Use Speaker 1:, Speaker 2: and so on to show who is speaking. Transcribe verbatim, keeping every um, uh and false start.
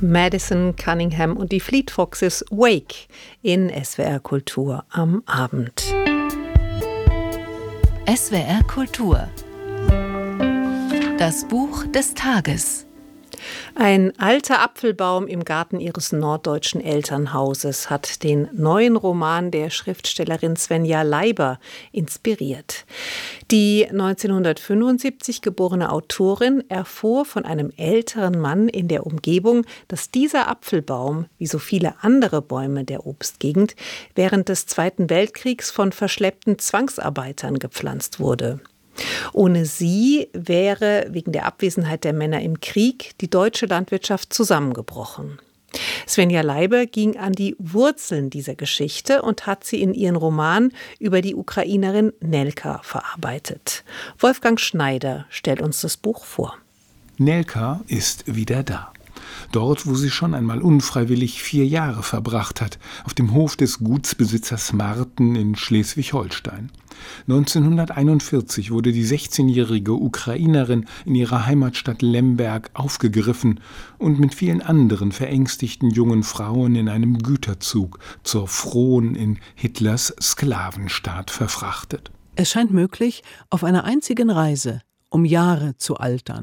Speaker 1: Madison Cunningham und die Fleet Foxes Wake in S W R Kultur am Abend.
Speaker 2: S W R Kultur. Das Buch des Tages.
Speaker 1: Ein alter Apfelbaum im Garten ihres norddeutschen Elternhauses hat den neuen Roman der Schriftstellerin Svenja Leiber inspiriert. Die neunzehnhundertfünfundsiebzig geborene Autorin erfuhr von einem älteren Mann in der Umgebung, dass dieser Apfelbaum, wie so viele andere Bäume der Obstgegend, während des Zweiten Weltkriegs von verschleppten Zwangsarbeitern gepflanzt wurde. Ohne sie wäre wegen der Abwesenheit der Männer im Krieg die deutsche Landwirtschaft zusammengebrochen. Svenja Leiber ging an die Wurzeln dieser Geschichte und hat sie in ihren Roman über die Ukrainerin Nelka verarbeitet. Wolfgang Schneider stellt uns das Buch vor.
Speaker 3: Nelka ist wieder da. Dort, wo sie schon einmal unfreiwillig vier Jahre verbracht hat, auf dem Hof des Gutsbesitzers Marten in Schleswig-Holstein. neunzehnhunderteinundvierzig wurde die sechzehnjährige Ukrainerin in ihrer Heimatstadt Lemberg aufgegriffen und mit vielen anderen verängstigten jungen Frauen in einem Güterzug zur Fron in Hitlers Sklavenstaat verfrachtet.
Speaker 4: Es scheint möglich, auf einer einzigen Reise um Jahre zu altern.